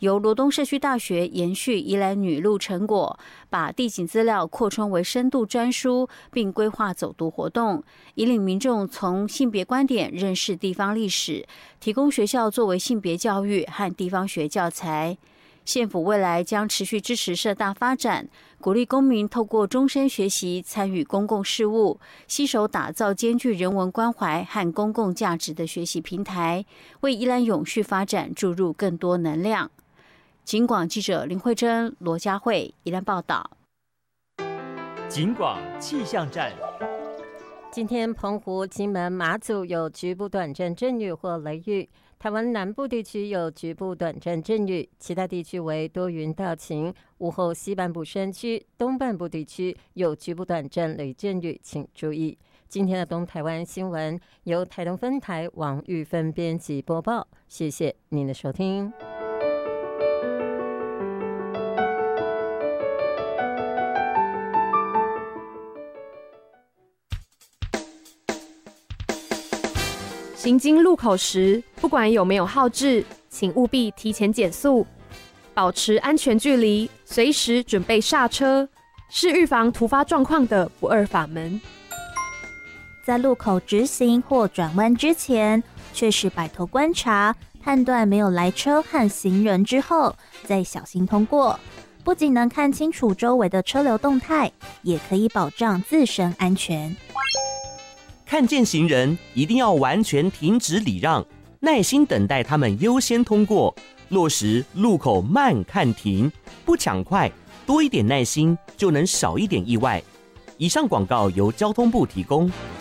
由罗东社区大学延续宜兰女路成果，把地景资料扩充为深度专书，并规划走读活动，引领民众从性别观点认识地方历史，提供学校作为性别教育和地方学教材。县府未来将持续支持社大发展，鼓励公民透过终身学习参与公共事务，携手打造兼具人文关怀和公共价值的学习平台，为宜兰永续发展注入更多能量。警广记者林慧珍、罗佳慧宜兰报道。 警广气象站。 今天澎湖、金门、马祖有局部短暂阵雨或雷雨，台湾南部地区有局部短暂阵雨，其他地区为多云到晴。午后西半部山区、东半部地区有局部短暂雷阵雨，请注意。今天的东台湾新闻由台东分台王玉芬编辑播报，谢谢您的收听。 行经路口时，不管有没有号志，请务必提前减速，保持安全距离，随时准备刹车，是预防突发状况的不二法门。 在路口直行或转弯之前，确实摆头观察，判断没有来车和行人之后，再小心通过。不仅能看清楚周围的车流动态，也可以保障自身安全。 看见行人一定要完全停止礼让，耐心等待他们优先通过，落实路口慢看停，不抢快，多一点耐心就能少一点意外。以上广告由交通部提供。